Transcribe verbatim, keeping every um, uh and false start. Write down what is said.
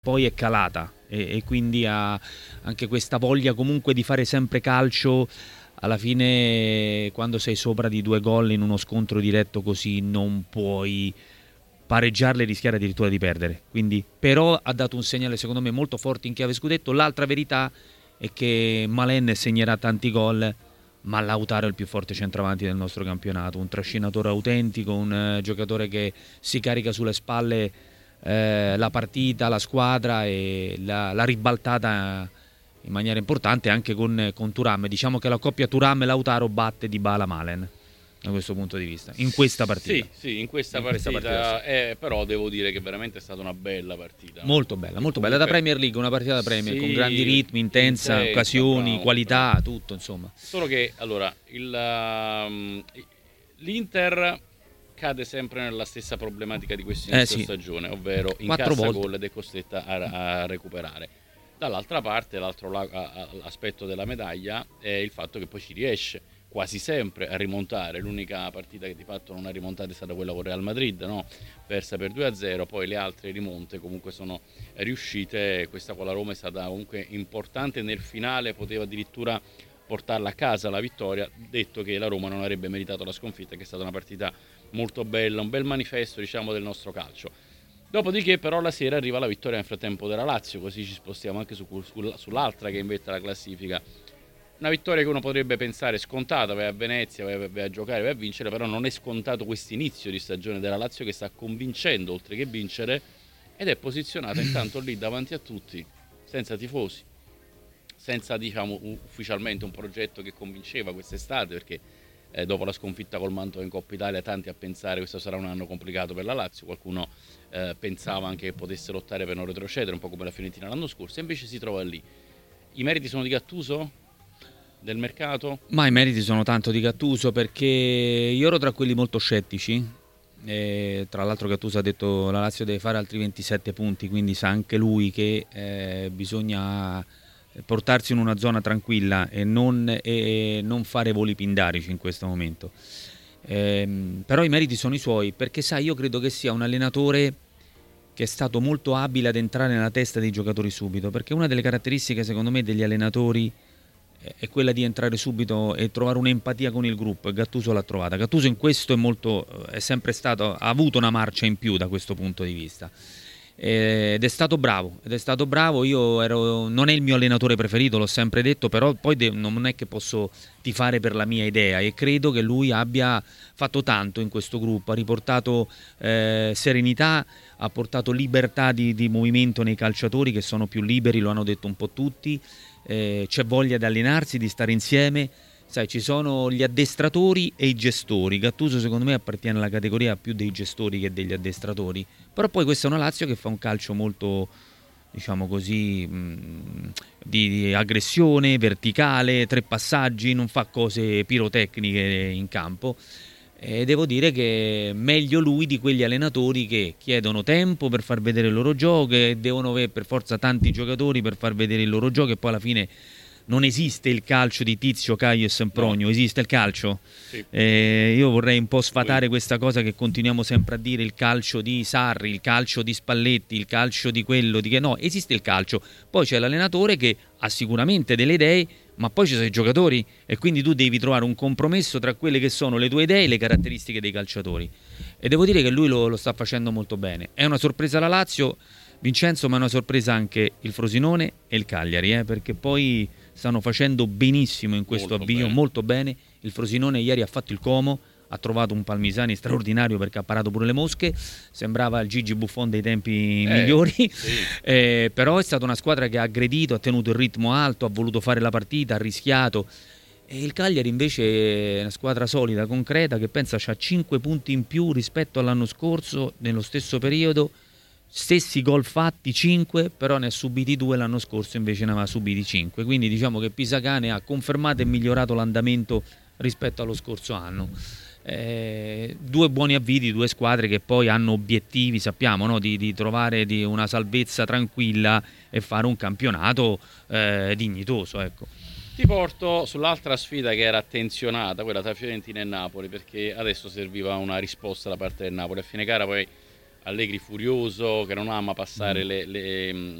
poi è calata e, e quindi ha anche questa voglia comunque di fare sempre calcio. Alla fine, quando sei sopra di due gol in uno scontro diretto così, non puoi pareggiarle e rischiare addirittura di perdere. Quindi, però ha dato un segnale secondo me molto forte in chiave scudetto. L'altra verità è che Malen segnerà tanti gol, ma Lautaro è il più forte centravanti del nostro campionato, un trascinatore autentico, un uh, giocatore che si carica sulle spalle eh, la partita, la squadra, e la, la ribaltata in maniera importante anche con, con Thuram. Diciamo che la coppia Thuram-Lautaro batte Dybala Malen da questo punto di vista, in questa partita. Sì, sì, in questa in partita, questa partita sì. eh, però devo dire che veramente è stata una bella partita. Molto bella, molto Comunque, bella da Premier League, una partita da Premier, sì, con grandi ritmi, intensa, intensa occasioni, bravo, qualità, bravo. Tutto insomma. Solo che, allora, il, um, l'Inter cade sempre nella stessa problematica di questo inizio eh, sì. stagione, ovvero incassa gol ed è costretta a, a recuperare. Dall'altra parte, l'altro la, a, aspetto della medaglia è il fatto che poi ci riesce quasi sempre a rimontare. L'unica partita che di fatto non ha rimontato è stata quella con Real Madrid, no? Persa per due a zero, poi le altre rimonte comunque sono riuscite. Questa con la Roma è stata comunque importante, nel finale poteva addirittura portarla a casa la vittoria, detto che la Roma non avrebbe meritato la sconfitta, che è stata una partita molto bella, un bel manifesto, diciamo, del nostro calcio. Dopodiché però la sera arriva la vittoria nel frattempo della Lazio, così ci spostiamo anche su, su, sull'altra che invetta la classifica. Una vittoria che uno potrebbe pensare scontata, vai a Venezia, vai, vai a giocare, vai a vincere, però non è scontato questo inizio di stagione della Lazio, che sta convincendo oltre che vincere, ed è posizionata intanto lì davanti a tutti, senza tifosi, senza, diciamo, ufficialmente un progetto che convinceva quest'estate, perché eh, dopo la sconfitta col Mantova in Coppa Italia tanti a pensare che questo sarà un anno complicato per la Lazio, qualcuno eh, pensava anche che potesse lottare per non retrocedere, un po' come la Fiorentina l'anno scorso, e invece si trova lì. I meriti sono di Gattuso? Del mercato? Ma i meriti sono tanto di Gattuso, perché io ero tra quelli molto scettici, e tra l'altro Gattuso ha detto la Lazio deve fare altri ventisette punti, quindi sa anche lui che eh, bisogna portarsi in una zona tranquilla e non, e non fare voli pindarici in questo momento. Eh, però i meriti sono i suoi, perché sai, io credo che sia un allenatore che è stato molto abile ad entrare nella testa dei giocatori subito, perché una delle caratteristiche secondo me degli allenatori è quella di entrare subito e trovare un'empatia con il gruppo, e Gattuso l'ha trovata. Gattuso in questo è molto, è sempre stato, ha avuto una marcia in più da questo punto di vista, ed è stato bravo, ed è stato bravo. Io ero, non è il mio allenatore preferito, l'ho sempre detto, però poi de, non è che posso tifare per la mia idea, e credo che lui abbia fatto tanto in questo gruppo, ha riportato eh, serenità, ha portato libertà di, di movimento nei calciatori, che sono più liberi, lo hanno detto un po' tutti. Eh, c'è voglia di allenarsi, di stare insieme. Sai, ci sono gli addestratori e i gestori. Gattuso secondo me appartiene alla categoria più dei gestori che degli addestratori, però poi questa è una Lazio che fa un calcio molto, diciamo così, mh, di, di aggressione verticale, tre passaggi, non fa cose pirotecniche in campo. E devo dire che meglio lui di quegli allenatori che chiedono tempo per far vedere il loro gioco, e devono avere per forza tanti giocatori per far vedere il loro gioco, e poi alla fine non esiste il calcio di Tizio, Caio e Sempronio, no. Esiste il calcio. Sì. Eh, io vorrei un po' sfatare sì. questa cosa che continuiamo sempre a dire, il calcio di Sarri, il calcio di Spalletti, il calcio di quello, di che no, esiste il calcio. Poi c'è l'allenatore che ha sicuramente delle idee, ma poi ci sono i giocatori, e quindi tu devi trovare un compromesso tra quelle che sono le tue idee e le caratteristiche dei calciatori, e devo dire che lui lo, lo sta facendo molto bene. È una sorpresa la Lazio, Vincenzo, ma è una sorpresa anche il Frosinone e il Cagliari, eh, perché poi stanno facendo benissimo in questo molto avvio, bene. molto bene. Il Frosinone ieri ha fatto il Como, ha trovato un Palmisani straordinario, perché ha parato pure le mosche, sembrava il Gigi Buffon dei tempi eh, migliori, sì. eh, però è stata una squadra che ha aggredito, ha tenuto il ritmo alto, ha voluto fare la partita, ha rischiato. E il Cagliari invece è una squadra solida, concreta, che pensa c'ha cinque punti in più rispetto all'anno scorso nello stesso periodo, stessi gol fatti cinque, però ne ha subiti due, l'anno scorso invece ne aveva subiti cinque, quindi diciamo che Pisacane ha confermato e migliorato l'andamento rispetto allo scorso anno. Eh, due buoni avvii di due squadre che poi hanno obiettivi, sappiamo, no? di, di trovare di una salvezza tranquilla e fare un campionato eh, dignitoso, ecco. Ti porto sull'altra sfida che era attenzionata, quella tra Fiorentina e Napoli, perché adesso serviva una risposta da parte del Napoli. A fine gara poi Allegri furioso, che non ama passare mm. le, le,